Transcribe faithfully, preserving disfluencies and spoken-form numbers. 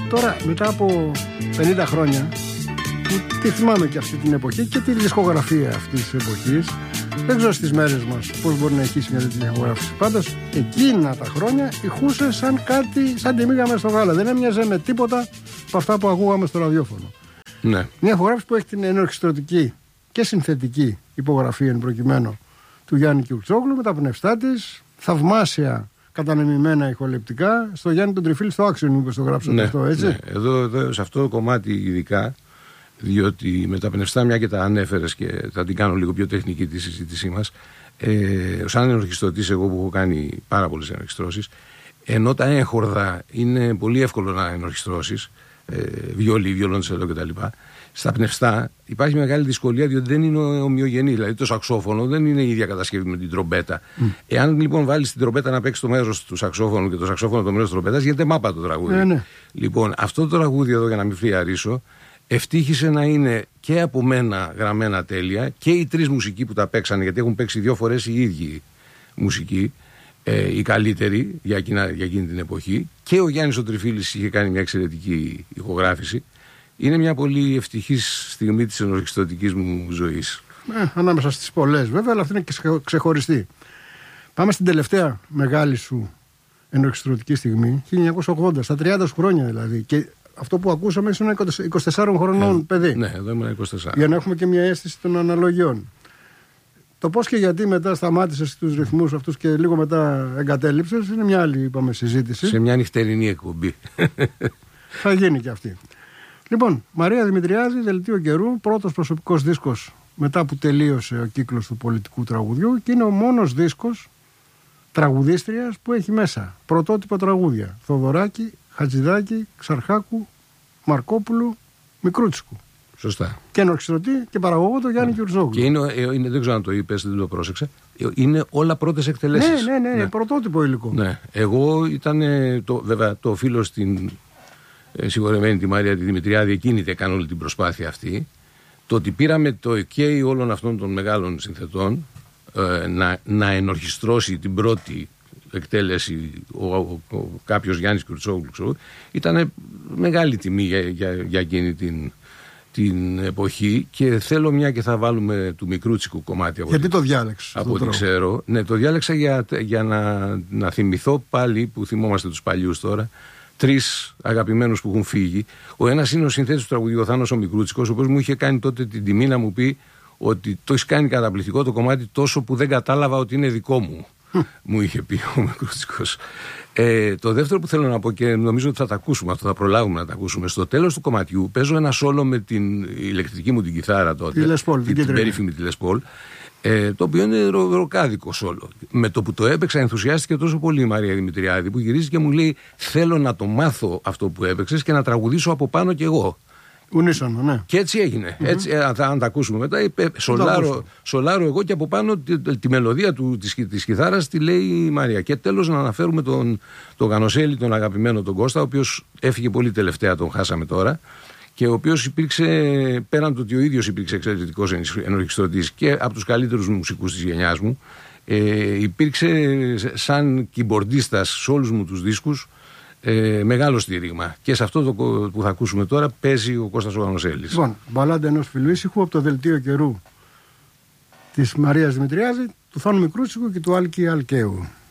Τώρα, μετά από πενήντα χρόνια, που τη θυμάμαι και αυτή την εποχή και τη δισκογραφία αυτής της εποχής, δεν ξέρω στις μέρες μας πώς μπορεί να ηχήσει μια τέτοια ηχογράφηση. Πάντως, εκείνα τα χρόνια ηχούσε σαν κάτι, σαν τη μίγα μες στο γάλα. Δεν έμοιαζε με τίποτα από αυτά που ακούγαμε στο ραδιόφωνο. Ναι. Μια ηχογράφηση που έχει την ενορχιστρωτική και συνθετική υπογραφή εν προκειμένου του Γιάννη Κιουρτσόγλου, με τα πνευστά της, θαυμάσια κατανεμημένα ηχολεπτικά, στο Γιάννη τον Τριφίλη στο Άξιον, μήπως το γράψατε, ναι, αυτό, έτσι. Ναι. Εδώ, εδώ, σε αυτό το κομμάτι ειδικά, διότι με τα πνευστά, μια και τα ανέφερες και θα την κάνω λίγο πιο τεχνική τη συζήτησή μας, ε, σαν ενορχιστρωτής, εγώ που έχω κάνει πάρα πολλές ενορχιστρώσεις, ενώ τα έγχορδα είναι πολύ εύκολο να ενορχιστρώσεις, ε, βιόλι, βιολοντσέλο κτλ. Στα πνευστά υπάρχει μεγάλη δυσκολία, διότι δεν είναι ομοιογενή. Δηλαδή το σαξόφωνο δεν είναι η ίδια κατασκευή με την τρομπέτα. Mm. Εάν λοιπόν βάλεις την τρομπέτα να παίξει το μέρος του σαξόφωνου και το σαξόφωνο το μέρος της τρομπέτας, γίνεται μάπα το τραγούδι. Mm. Λοιπόν, αυτό το τραγούδι εδώ, για να μην φλιαρίσω, ευτύχησε να είναι και από μένα γραμμένα τέλεια και οι τρεις μουσικοί που τα παίξανε, γιατί έχουν παίξει δύο φορές οι ίδιοι μουσικοί, ε, οι καλύτεροι για, εκείνα, για εκείνη την εποχή, και ο Γιάννης ο Τριφίλης είχε κάνει μια εξαιρετική ηχογράφηση. Είναι μια πολύ ευτυχής στιγμή της ενορχιστρωτικής μου ζωής. Ε, ανάμεσα στις πολλές βέβαια, αλλά αυτή είναι και ξεχωριστή. Πάμε στην τελευταία μεγάλη σου ενορχιστρωτική στιγμή, χίλια εννιακόσια ογδόντα, στα τριάντα σου χρόνια δηλαδή. Και αυτό που ακούσαμε ήσουν είκοσι τεσσάρων χρονών, ε, παιδί. Ναι, εδώ ήμουν είκοσι τέσσερα. Για να έχουμε και μια αίσθηση των αναλογιών. Το πώς και γιατί μετά σταμάτησες τους ρυθμούς αυτούς και λίγο μετά εγκατέλειψες είναι μια άλλη, είπαμε, συζήτηση. Σε μια νυχτερινή εκπομπή. Θα γίνει και αυτή. Λοιπόν, Μαρία Δημητριάδη, Δελτίο Καιρού, πρώτος προσωπικός δίσκος μετά που τελείωσε ο κύκλος του πολιτικού τραγουδιού, και είναι ο μόνος δίσκος τραγουδίστριας που έχει μέσα πρωτότυπα τραγούδια. Θοδωράκη, Χατζηδάκη, Ξαρχάκου, Μαρκόπουλου, Μικρούτσικου. Σωστά. Και ενορχιστρωτή και παραγωγό το Γιάννη Κιουρτσόγλου. Και είναι, είναι, δεν ξέρω αν το είπες, δεν το πρόσεξα. Είναι όλα πρώτες εκτελέσεις. Ναι, ναι, ναι, ναι, πρωτότυπο υλικό. Ναι. Εγώ ήταν, το, βέβαια, το οφείλω στην ε, συγχωρεμένη τη Μαρία τη Δημητριάδη, εκείνη έκανε όλη την προσπάθεια αυτή. Το ότι πήραμε το OK όλων αυτών των μεγάλων συνθετών ε, να, να ενορχιστρώσει την πρώτη εκτέλεση ο, ο, ο, ο κάποιος Γιάννης Κιουρτσόγλου, ήταν μεγάλη τιμή για, για, για εκείνη την, την εποχή, και θέλω, μια και θα βάλουμε του Μικρούτσικου κομμάτι από, γιατί το διάλεξες, από ό,τι ξέρω. Ναι, το διάλεξα για, για να, να θυμηθώ πάλι, που θυμόμαστε τους παλιούς τώρα, τρεις αγαπημένους που έχουν φύγει. Ο ένας είναι ο συνθέτης του τραγουδιού, ο Θάνος ο Μικρούτσικος, ο οποίος μου είχε κάνει τότε την τιμή να μου πει ότι το έχει κάνει καταπληκτικό το κομμάτι, τόσο που δεν κατάλαβα ότι είναι δικό μου. Μου είχε πει ο Μικρούτσικος. Ε, το δεύτερο που θέλω να πω, και νομίζω ότι θα τα ακούσουμε, αυτό θα προλάβουμε να τα ακούσουμε, στο τέλος του κομματιού παίζω ένα σόλο με την ηλεκτρική μου την κιθάρα τότε, τη Λεσπόλ, την, την περίφημη τη Λεσπόλ, ε, το οποίο είναι ρο, ροκάδικο σόλο. Με το που το έπαιξα ενθουσιάστηκε τόσο πολύ η Μαρία Δημητριάδη, που γυρίζει και μου λέει: θέλω να το μάθω αυτό που έπαιξες και να τραγουδήσω από πάνω κι εγώ. Ουνίσονο, ναι. Και έτσι έγινε. Mm-hmm. Έτσι, αν, θα, αν τα ακούσουμε μετά, είπε, σολάρω, σολάρω εγώ, και από πάνω τη, τη, τη μελωδία του, της, της κιθάρας τη λέει η Μαρία. Και τέλος να αναφέρουμε τον, τον Γανοσέλη, τον αγαπημένο τον Κώστα, ο οποίος έφυγε πολύ τελευταία, τον χάσαμε τώρα, και ο οποίος υπήρξε, πέραν του ότι ο ίδιος υπήρξε εξαιρετικός ενορχιστρωτής και από τους καλύτερους μουσικούς της γενιάς μου, ε, υπήρξε σαν κιμπορντίστας σε όλους μου τους δίσκους. Ε, μεγάλο στήριγμα. Και σε αυτό το που θα ακούσουμε τώρα παίζει ο Κώστας ο Γανοσέλης. Λοιπόν, μπαλάντα ενός φιλού ήσυχου από το Δελτίο Καιρού της Μαρίας Δημητριάδη, του Θάνου Μικρούτσικου και του Άλκη Αλκαίου.